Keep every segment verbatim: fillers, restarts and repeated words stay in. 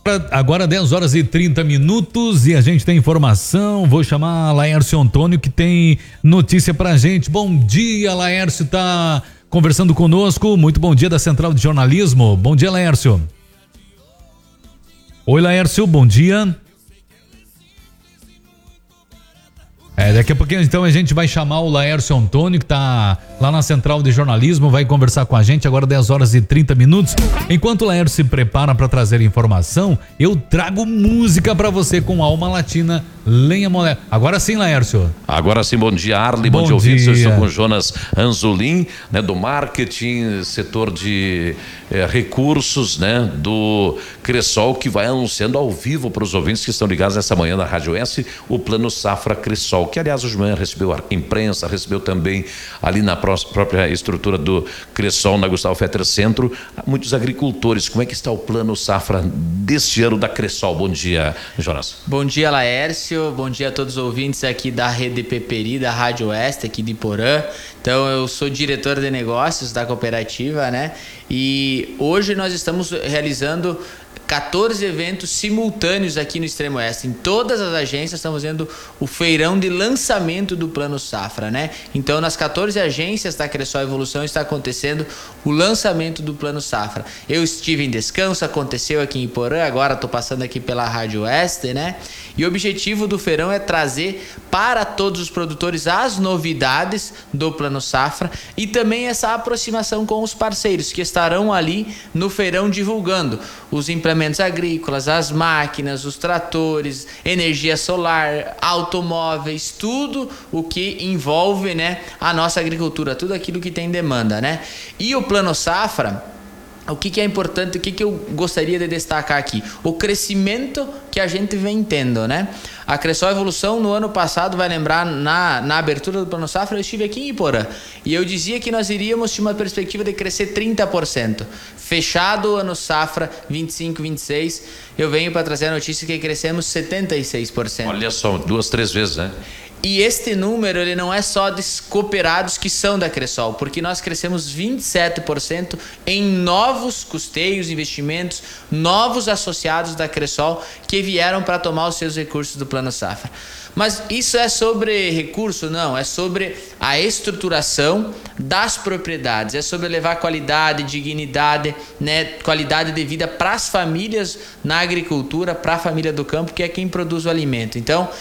Agora dez horas e trinta minutos e a gente tem informação. Vou chamar Laércio Antônio que tem notícia pra gente. Bom dia, Laércio, tá conversando conosco. Muito bom dia da Central de Jornalismo. Bom dia, Laércio. Oi, Laércio, bom dia. É, daqui a pouquinho então a gente vai chamar o Laércio Antônio, que tá lá na Central de Jornalismo, vai conversar com a gente agora dez horas e trinta minutos. Enquanto o Laércio se prepara para trazer informação, eu trago música para você com Alma Latina, Lenha Molé. Agora sim, Laércio. Agora sim, bom dia, Arli, bom, bom dia, ouvintes. Eu estou com o Jonas Anzolin, né, do marketing, setor de eh, recursos, né, do Cressol, que vai anunciando ao vivo para os ouvintes que estão ligados nessa manhã na Rádio S, o Plano Safra Cressol, que aliás hoje de manhã recebeu a imprensa, recebeu também ali na própria estrutura do Cressol, na Gustavo Fetter Centro, muitos agricultores. Como é que está o Plano Safra deste ano da Cressol? Bom dia, Jonas. Bom dia, Laércio. Bom dia a todos os ouvintes aqui da Rede Peperi, da Rádio Oeste, aqui de Porã. Então, eu sou diretor de negócios da cooperativa, né? E hoje nós estamos realizando quatorze eventos simultâneos aqui no Extremo Oeste. Em todas as agências estamos fazendo o feirão de lançamento do Plano Safra, né? Então, nas quatorze agências da Cressol Evolução está acontecendo o lançamento do Plano Safra. Eu estive em descanso, aconteceu aqui em Porã, agora estou passando aqui pela Rádio Oeste, né? E o objetivo do feirão é trazer para todos os produtores as novidades do Plano Safra e também essa aproximação com os parceiros que estarão ali no feirão divulgando os implementos agrícolas, as máquinas, os tratores, energia solar, automóveis, tudo o que envolve, né, a nossa agricultura, tudo aquilo que tem demanda, né? E o Plano Safra, o que, que é importante, o que, que eu gostaria de destacar aqui? O crescimento que a gente vem tendo, né? A Cressol Evolução, no ano passado, vai lembrar, na, na abertura do Plano Safra, eu estive aqui em Iporã. E eu dizia que nós iríamos ter uma perspectiva de crescer trinta por cento. Fechado o ano Safra vinte e cinco, vinte e seis, eu venho para trazer a notícia que crescemos setenta e seis por cento. Olha só, duas, três vezes, né? E este número, ele não é só dos cooperados que são da Cressol, porque nós crescemos vinte e sete por cento em novos custeios, investimentos, novos associados da Cressol que vieram para tomar os seus recursos do Plano Safra. Mas isso é sobre recurso? Não, é sobre a estruturação das propriedades, é sobre levar qualidade, dignidade, né, qualidade de vida para as famílias na agricultura, para a família do campo, que é quem produz o alimento. Então,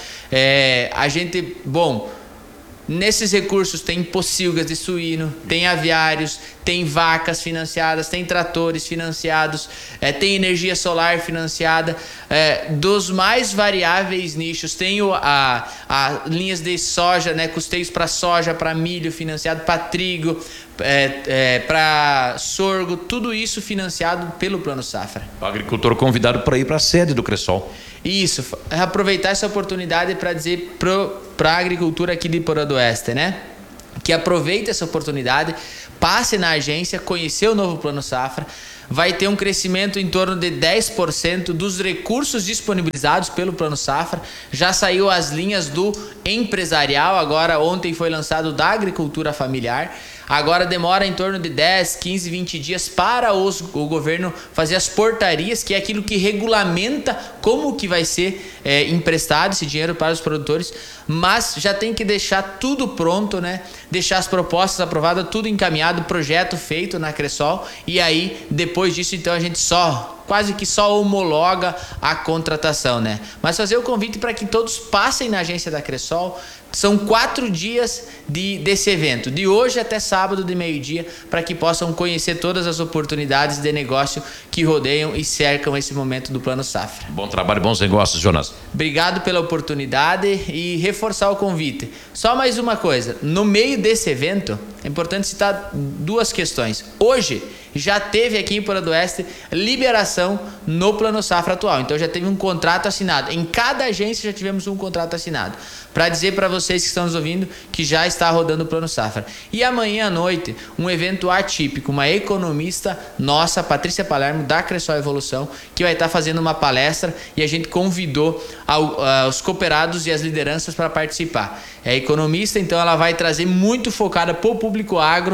é, a gente, bom, nesses recursos tem pocilgas de suíno, tem aviários, tem vacas financiadas, tem tratores financiados, é, tem energia solar financiada, é, dos mais variáveis nichos, tem o, a, a linhas de soja, né, custeios para soja, para milho financiado, para trigo, é, é, para sorgo, tudo isso financiado pelo Plano Safra. O agricultor convidado para ir para a sede do Cressol. Isso, aproveitar essa oportunidade para dizer para a agricultura aqui de Porã do Oeste, né? Que aproveite essa oportunidade, passe na agência, conhecer o novo Plano Safra, vai ter um crescimento em torno de dez por cento dos recursos disponibilizados pelo Plano Safra. Já saiu as linhas do empresarial, agora ontem foi lançado da agricultura familiar. Agora demora em torno de dez, quinze, vinte dias para os, o governo fazer as portarias, que é aquilo que regulamenta como que vai ser é, emprestado esse dinheiro para os produtores, mas já tem que deixar tudo pronto, né? Deixar as propostas aprovadas, tudo encaminhado, projeto feito na Cressol, e aí depois disso então a gente só, quase que só homologa a contratação, né? Mas fazer o convite para que todos passem na agência da Cressol. São quatro dias de, desse evento, de hoje até sábado de meio-dia, para que possam conhecer todas as oportunidades de negócio que rodeiam e cercam esse momento do Plano Safra. Bom trabalho, bons negócios, Jonas. Obrigado pela oportunidade e reforçar o convite. Só mais uma coisa, no meio desse evento, é importante citar duas questões. Hoje, já teve aqui em Porã do Oeste liberação no Plano Safra atual. Então já teve um contrato assinado. Em cada agência já tivemos um contrato assinado. Para dizer para vocês que estão nos ouvindo que já está rodando o Plano Safra. E amanhã à noite, um evento atípico, uma economista nossa, Patrícia Palermo, da Cressol Evolução, que vai estar fazendo uma palestra e a gente convidou ao, uh, os cooperados e as lideranças para participar. É economista, então ela vai trazer muito focada para o público agro,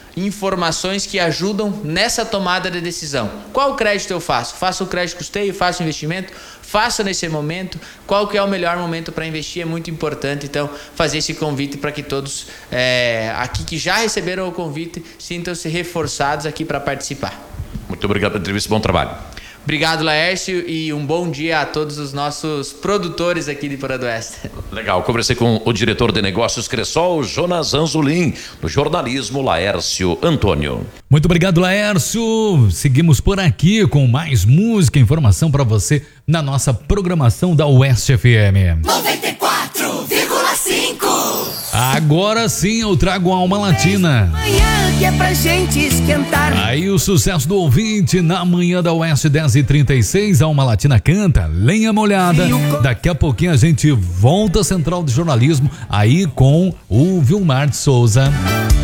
informações que ajudam nessa tomada de decisão. Qual crédito eu faço? Faço o crédito custeio, faço investimento, faço nesse momento, qual que é o melhor momento para investir é muito importante, então fazer esse convite para que todos é, aqui que já receberam o convite sintam-se reforçados aqui para participar. Muito obrigado pela entrevista, bom trabalho. Obrigado, Laércio, e um bom dia a todos os nossos produtores aqui de Iporã do Oeste. Legal, conversei com o diretor de negócios Cressol, Jonas Anzolin, no jornalismo, Laércio Antônio. Muito obrigado, Laércio. Seguimos por aqui com mais música e informação para você na nossa programação da Oeste F M. noventa e quatro vírgula cinco. Agora sim eu trago a Alma Latina. Manhã que é pra gente esquentar. Aí o sucesso do ouvinte na manhã da Oeste dez e trinta e seis, a Alma Latina canta Lenha Molhada. Daqui a pouquinho a gente volta à Central de Jornalismo aí com o Vilmar de Souza.